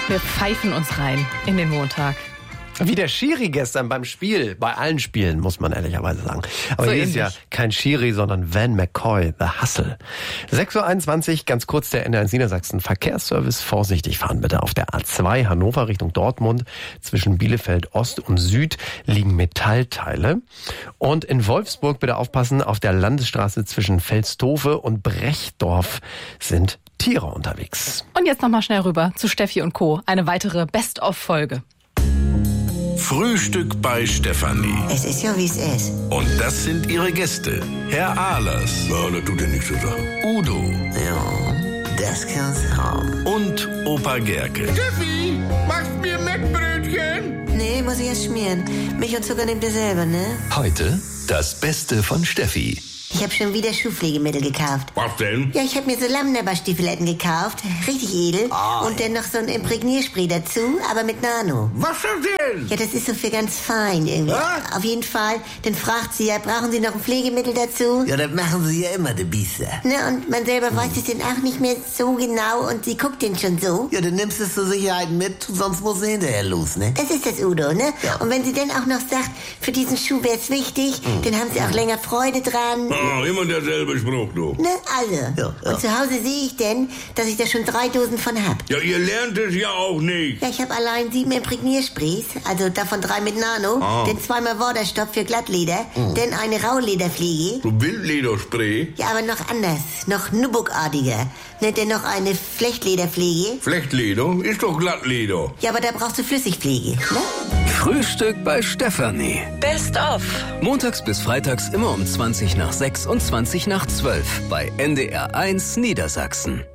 Wir pfeifen uns rein in den Montag. Wie der Schiri gestern beim Spiel, bei allen Spielen, muss man ehrlicherweise sagen. Aber So hier ist ähnlich. ja kein Schiri, sondern Van McCoy, The Hustle. 6.21 Uhr, ganz kurz der NDR Niedersachsen Verkehrsservice. Vorsichtig fahren bitte auf der A2 Hannover Richtung Dortmund. Zwischen Bielefeld Ost und Süd liegen Metallteile. Und in Wolfsburg bitte aufpassen, auf der Landesstraße zwischen Velstofe und Brechdorf sind Tiere unterwegs. Und jetzt nochmal schnell rüber zu Steffi und Co. Eine weitere Best-of-Folge. Frühstück bei Stefanie. Es ist ja, wie es ist. Und das sind ihre Gäste. Herr Ahlers. Ja, das tut ja nichts zu sagen. Udo Ja, das kann's haben. und Opa Gerke. Steffi, machst mir Mettbrötchen? Nee, muss ich erst schmieren. Milch und Zucker nehmt ihr selber, ne? Heute das Beste von Steffi. Ich habe schon wieder Schuhpflegemittel gekauft. Was denn? Ja, ich habe mir so Lammnabberstiefeletten gekauft. Richtig edel. Und dann noch so ein Imprägnierspray dazu, aber mit Nano. Was ist das denn? Ja, das ist so für ganz fein irgendwie. Was? Auf jeden Fall. Dann fragt sie ja, brauchen Sie noch ein Pflegemittel dazu? Ja, das machen sie ja immer, die Biester. Ne, und man selber weiß es dann auch nicht mehr so genau und sie guckt den schon so. Ja, dann nimmst du es zur Sicherheit mit, sonst muss sie hinterher los, ne? Das ist das, Udo, ne? Ja. Und wenn sie dann auch noch sagt, für diesen Schuh wäre es wichtig, dann haben sie auch länger Freude dran. Ah, immer derselbe Spruch, du. Ne, alle. Ja, ja. Und zu Hause sehe ich denn, dass ich da schon 3 Dosen von hab. Ja, ihr lernt es ja auch nicht. Ja, ich habe allein 7 Imprägniersprays, also davon 3 mit Nano, dann 2-mal Waterstopp für Glattleder, dann eine Raulederpflege. So Wildlederspray. Ja, aber noch anders, noch Nubbuck-artiger. Ne, dann noch eine Flechtlederpflege. Flechtleder ist doch Glattleder. Ja, aber da brauchst du Flüssigpflege, ne? Frühstück bei Stefanie. Best of. Montags bis freitags immer um 20 nach 6 und 20 nach 12 bei NDR 1 Niedersachsen.